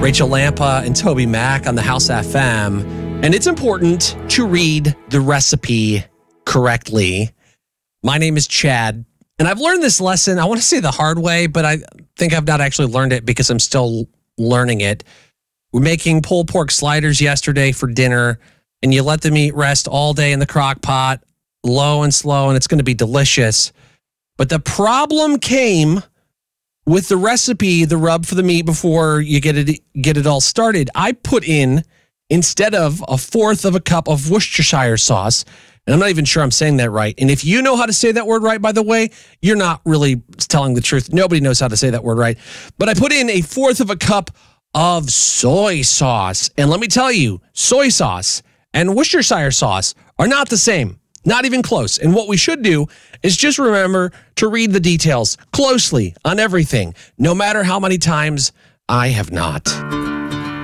Rachel Lampa and Toby Mack on the House FM. And it's important to read the recipe correctly. My name is Chad, and I've learned this lesson. I want to say the hard way, but I think I've not actually learned it because I'm still learning it. We're making pulled pork sliders yesterday for dinner, and you let the meat rest all day in the crock pot, low and slow, and it's going to be delicious. But the problem came with the recipe, the rub for the meat before you get it all started. I put in, instead of a fourth of a cup of Worcestershire sauce, and I'm not even sure I'm saying that right. And if you know how to say that word right, by the way, you're not really telling the truth. Nobody knows how to say that word right. But I put in a fourth of a cup of soy sauce. And let me tell you, soy sauce and Worcestershire sauce are not the same. Not even close. And what we should do is just remember to read the details closely on everything, no matter how many times I have not.